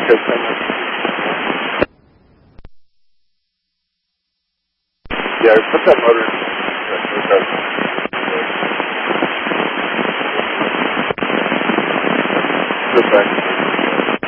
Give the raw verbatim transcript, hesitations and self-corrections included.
Okay, thank you. Yeah, put that motor in. Good, thanks.